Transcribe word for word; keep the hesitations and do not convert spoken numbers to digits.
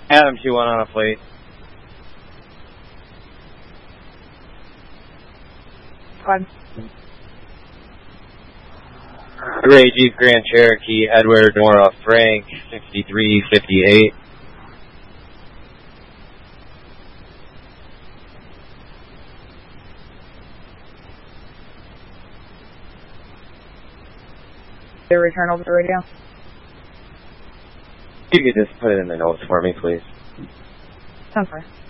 Adam two one on a fleet. Fine. Gray Jeep Grand Cherokee, Edward Nora Frank, sixty-three fifty-eight. The return over the radio. You could just put it in the notes for me, please. Sounds fine.